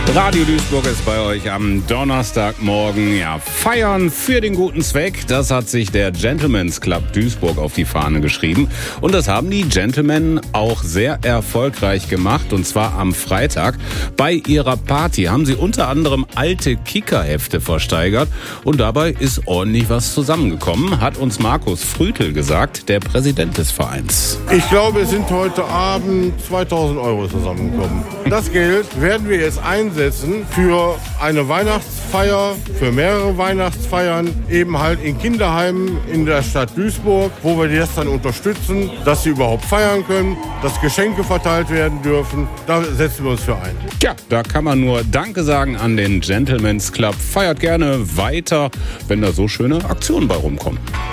Radio Duisburg ist bei euch am Donnerstagmorgen. Ja, feiern für den guten Zweck. Das hat sich der Gentleman's Club Duisburg auf die Fahne geschrieben. Und das haben die Gentlemen auch sehr erfolgreich gemacht. Und zwar am Freitag. Bei ihrer Party haben sie unter anderem alte Kickerhefte versteigert. Und dabei ist ordentlich was zusammengekommen, hat uns Markus Frütel gesagt, der Präsident des Vereins. Ich glaube, es sind heute Abend 2000 € zusammengekommen. Das Geld werden wir jetzt einsetzen für eine Weihnachtsfeier, für mehrere Weihnachtsfeiern, eben halt in Kinderheimen in der Stadt Duisburg, wo wir das dann unterstützen, dass sie überhaupt feiern können, dass Geschenke verteilt werden dürfen. Da setzen wir uns für ein. Ja, da kann man nur Danke sagen an den Gentleman's Club. Feiert gerne weiter, wenn da so schöne Aktionen bei rumkommen.